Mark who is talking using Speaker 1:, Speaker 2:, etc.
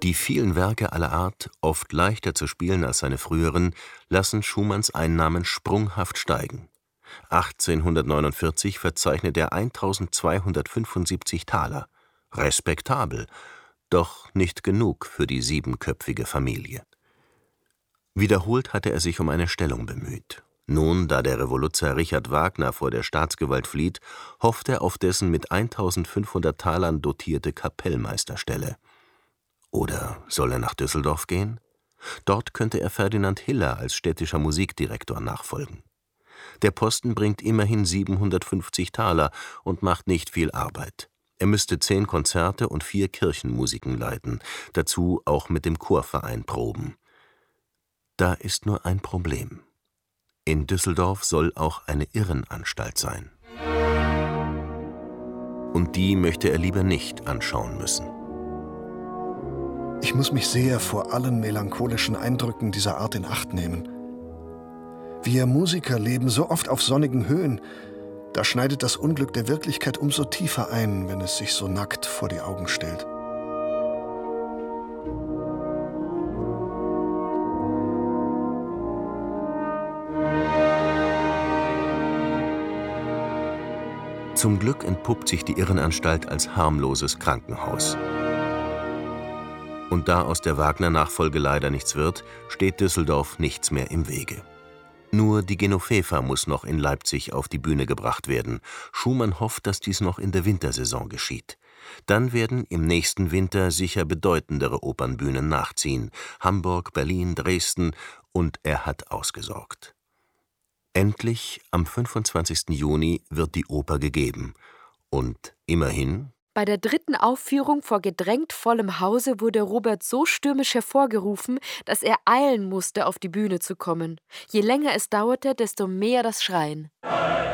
Speaker 1: Die vielen Werke aller Art, oft leichter zu spielen als seine früheren, lassen Schumanns Einnahmen sprunghaft steigen. 1849 verzeichnet er 1.275 Taler. Respektabel, doch nicht genug für die siebenköpfige Familie. Wiederholt hatte er sich um eine Stellung bemüht. Nun, da der Revoluzzer Richard Wagner vor der Staatsgewalt flieht, hofft er auf dessen mit 1.500 Talern dotierte Kapellmeisterstelle. Oder soll er nach Düsseldorf gehen? Dort könnte er Ferdinand Hiller als städtischer Musikdirektor nachfolgen. Der Posten bringt immerhin 750 Taler und macht nicht viel Arbeit. Er müsste 10 Konzerte und 4 Kirchenmusiken leiten, dazu auch mit dem Chorverein proben. Da ist nur ein Problem. In Düsseldorf soll auch eine Irrenanstalt sein. Und die möchte er lieber nicht anschauen müssen.
Speaker 2: Ich muss mich sehr vor allen melancholischen Eindrücken dieser Art in Acht nehmen. Wir Musiker leben so oft auf sonnigen Höhen, da schneidet das Unglück der Wirklichkeit umso tiefer ein, wenn es sich so nackt vor die Augen stellt.
Speaker 1: Zum Glück entpuppt sich die Irrenanstalt als harmloses Krankenhaus. Und da aus der Wagner-Nachfolge leider nichts wird, steht Düsseldorf nichts mehr im Wege. Nur die Genoveva muss noch in Leipzig auf die Bühne gebracht werden. Schumann hofft, dass dies noch in der Wintersaison geschieht. Dann werden im nächsten Winter sicher bedeutendere Opernbühnen nachziehen. Hamburg, Berlin, Dresden, und er hat ausgesorgt. Endlich, am 25. Juni, wird die Oper gegeben. Und immerhin:
Speaker 3: Bei der 3. Aufführung vor gedrängt vollem Hause wurde Robert so stürmisch hervorgerufen, dass er eilen musste, auf die Bühne zu kommen. Je länger es dauerte, desto mehr das Schreien.